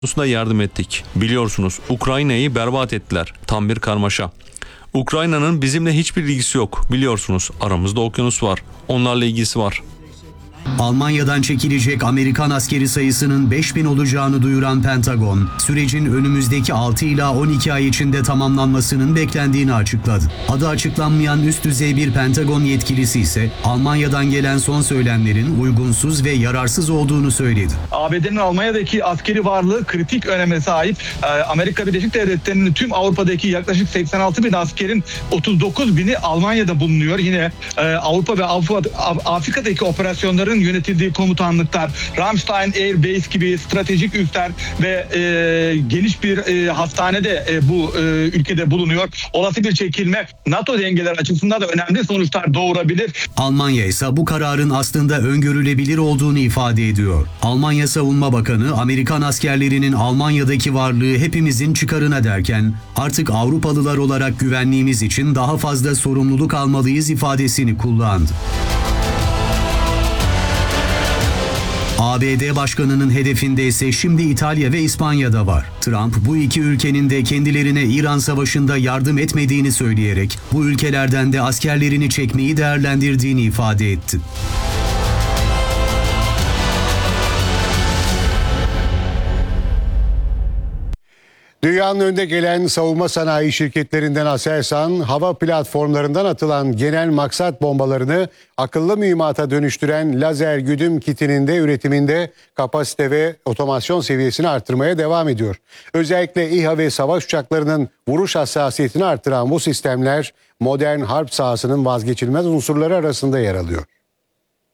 konusunda yardım ettik. Biliyorsunuz Ukrayna'yı berbat ettiler. Tam bir karmaşa. Ukrayna'nın bizimle hiçbir ilgisi yok. Biliyorsunuz aramızda okyanus var. Onlarla ilgisi var. Almanya'dan çekilecek Amerikan askeri sayısının 5000 olacağını duyuran Pentagon, sürecin önümüzdeki 6 ila 12 ay içinde tamamlanmasının beklendiğini açıkladı. Adı açıklanmayan üst düzey bir Pentagon yetkilisi ise Almanya'dan gelen son söylemlerin uygunsuz ve yararsız olduğunu söyledi. ABD'nin Almanya'daki askeri varlığı kritik öneme sahip. Amerika Birleşik Devletleri'nin tüm Avrupa'daki yaklaşık 86 bin askerin 39 bini Almanya'da bulunuyor. Yine Avrupa ve Afrika'daki operasyonların yönetildiği komutanlıklar, Ramstein Air Base gibi stratejik üsler ve geniş bir hastane de bu ülkede bulunuyor. Olası bir çekilme NATO dengeleri açısından da önemli sonuçlar doğurabilir. Almanya ise bu kararın aslında öngörülebilir olduğunu ifade ediyor. Almanya Savunma Bakanı, Amerikan askerlerinin Almanya'daki varlığı hepimizin çıkarına derken artık Avrupalılar olarak güvenliğimiz için daha fazla sorumluluk almalıyız ifadesini kullandı. ABD Başkanı'nın hedefinde ise şimdi İtalya ve İspanya'da var. Trump bu iki ülkenin de kendilerine İran Savaşı'nda yardım etmediğini söyleyerek bu ülkelerden de askerlerini çekmeyi değerlendirdiğini ifade etti. Dünyanın önde gelen savunma sanayi şirketlerinden Aselsan, hava platformlarından atılan genel maksat bombalarını akıllı mühimmata dönüştüren lazer güdüm kitinin de üretiminde kapasite ve otomasyon seviyesini artırmaya devam ediyor. Özellikle İHA ve savaş uçaklarının vuruş hassasiyetini artıran bu sistemler modern harp sahasının vazgeçilmez unsurları arasında yer alıyor.